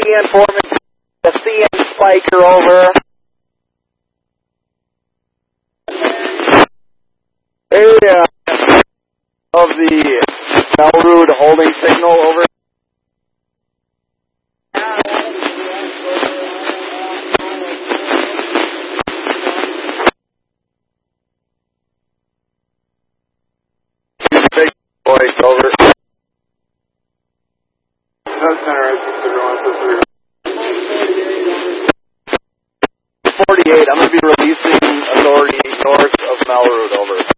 CN Foreman, the CN Spiker over. Of the Melroot holding signal over. Big voice over. Center, 48, I'm going to be releasing authority north of Melroot over.